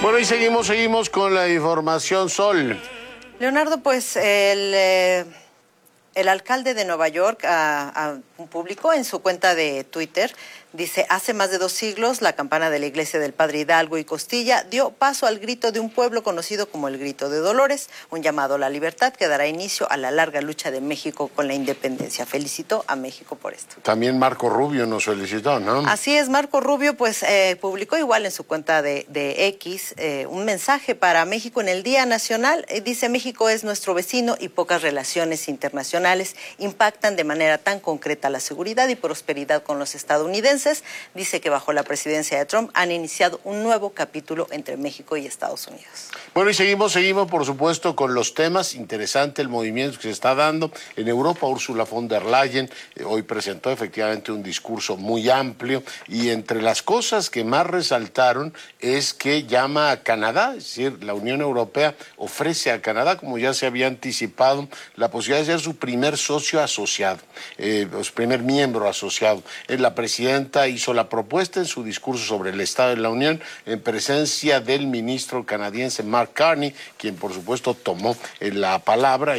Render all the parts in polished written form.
Bueno, y seguimos con la información, Sol. Leonardo, pues el alcalde de Nueva York publicó en su cuenta de Twitter, dice, hace más de 2 siglos la campana de la iglesia del Padre Hidalgo y Costilla dio paso al grito de un pueblo conocido como el Grito de Dolores, un llamado a la libertad que dará inicio a la larga lucha de México con la independencia. Felicitó a México por esto. También Marco Rubio nos felicitó, ¿no? Así es, Marco Rubio pues publicó igual en su cuenta de X un mensaje para México en el Día Nacional. Dice, México es nuestro vecino y pocas relaciones internacionales impactan de manera tan concreta la seguridad y prosperidad con los estadounidenses. Dice que bajo la presidencia de Trump han iniciado un nuevo capítulo entre México y Estados Unidos. Bueno, y seguimos por supuesto con los temas. Interesante el movimiento que se está dando en Europa. Ursula von der Leyen hoy presentó efectivamente un discurso muy amplio y entre las cosas que más resaltaron es que llama a Canadá, es decir, la Unión Europea ofrece a Canadá, como ya se había anticipado, la posibilidad de ser su primer socio asociado, su primer miembro asociado. La presidenta hizo la propuesta en su discurso sobre el Estado de la Unión en presencia del ministro canadiense Mark Carney, quien por supuesto tomó la palabra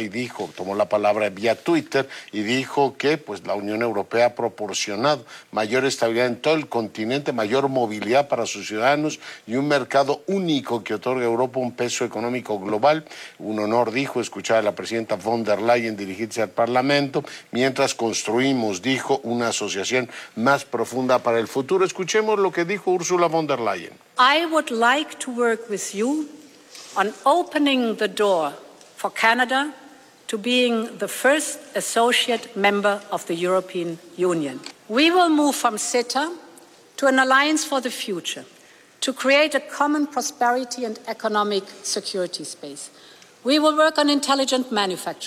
vía Twitter y dijo que pues la Unión Europea ha proporcionado mayor estabilidad en todo el continente, mayor movilidad para sus ciudadanos y un mercado único que otorga a Europa un peso económico global. Un honor, dijo, escuchar a la presidenta von der Leyen dirigirse al Parlamento mientras construimos, dijo, una asociación más profunda para el futuro. Escuchemos lo que dijo Ursula von der Leyen. I would like to work with you on opening the door for Canada to being the first associate member of the European Union. We will move from CETA to an alliance for the future, to create a common prosperity and economic security space. We will work on intelligent manufacturing.